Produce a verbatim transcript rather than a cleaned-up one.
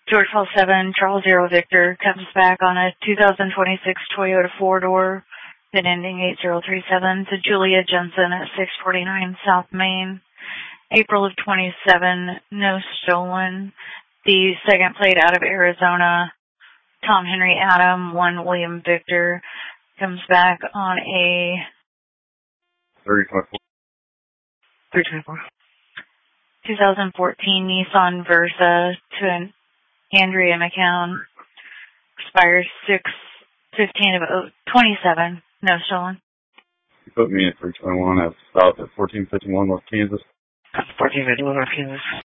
George Paul seven, Charles Zero Victor comes back on a two thousand twenty-six Toyota four-door, then ending eight zero three seven, to Julia Jensen at six forty-nine South Main. April of twenty-seven, no stolen. The second plate out of Arizona, Tom Henry Adam, one William Victor, comes back on a three twenty-four. three twenty-four. twenty fourteen Nissan Versa to an Andrea McCown, expires six fifteen of twenty-seven, no stolen. You put me at three twenty-one. I was south at fourteen fifty-one West Kansas. fourteen fifty-one West Kansas.